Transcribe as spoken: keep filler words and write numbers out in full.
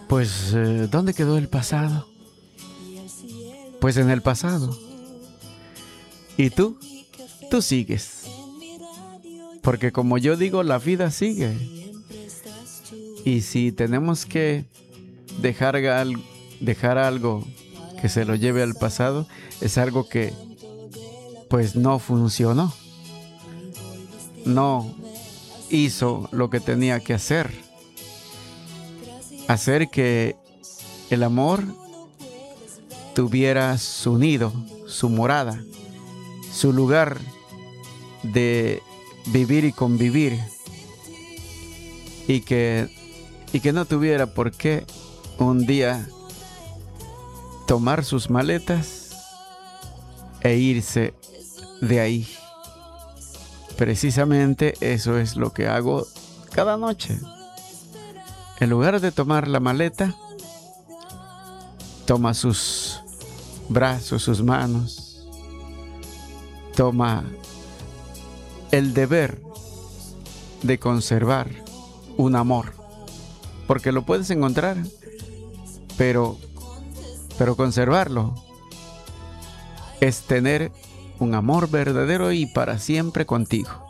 Pues, eh, ¿dónde quedó el pasado? Pues en el pasado. ¿Y tú? Tú sigues. Porque como yo digo, la vida sigue. Y si tenemos que dejar, al- dejar algo que se lo lleve al pasado, es algo que pues no funcionó. No hizo lo que tenía que hacer. Hacer que el amor tuviera su nido, su morada, su lugar de vivir y convivir. Y que, y que no tuviera por qué un día tomar sus maletas e irse de ahí. Precisamente eso es lo que hago cada noche. En lugar de tomar la maleta, toma sus brazos, sus manos, toma el deber de conservar un amor, porque lo puedes encontrar, pero, pero conservarlo es tener un amor verdadero y para siempre contigo.